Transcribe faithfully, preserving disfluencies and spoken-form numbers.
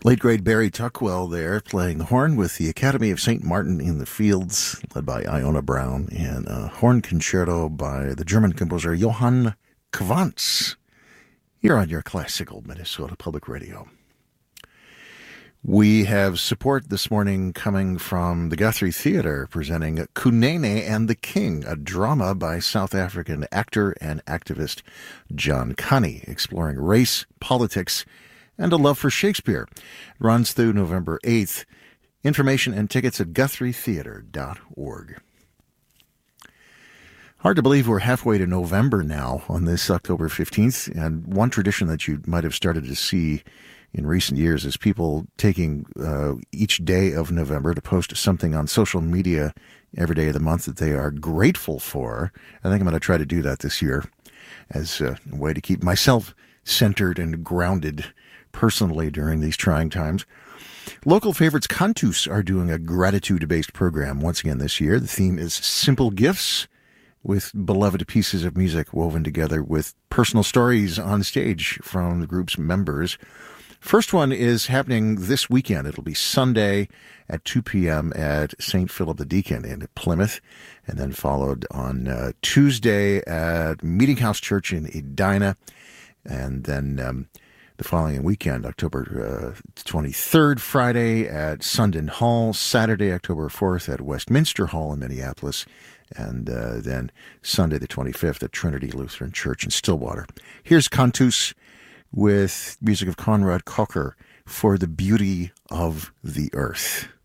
Late grade Barry Tuckwell there playing the horn with the Academy of Saint Martin in the Fields, led by Iona Brown, and a horn concerto by the German composer Johann Quantz. You're on your classical Minnesota Public Radio. We have support this morning coming from the Guthrie Theatre, presenting Kunene and the King, a drama by South African actor and activist John Kani, exploring race, politics, and a love for Shakespeare. It runs through November eighth. Information and tickets at guthrie theatre dot org. Hard to believe we're halfway to November now on this October fifteenth, and one tradition that you might have started to see in recent years is people taking uh, each day of November to post something on social media every day of the month that they are grateful for. I think I'm going to try to do that this year as a way to keep myself centered and grounded personally during these trying times. Local favorites Cantus are doing a gratitude-based program once again this year. The theme is Simple Gifts, with beloved pieces of music woven together with personal stories on stage from the group's members. First one is happening this weekend. It'll be Sunday at two p.m. at Saint Philip the Deacon in Plymouth, and then followed on uh, Tuesday at Meeting House Church in Edina, and then um, the following weekend, October uh, twenty-third, Friday at Sundon Hall, Saturday, October fourth at Westminster Hall in Minneapolis, and uh, then Sunday the twenty-fifth at Trinity Lutheran Church in Stillwater. Here's Cantus with music of Conrad Cocker for The Beauty of the Earth.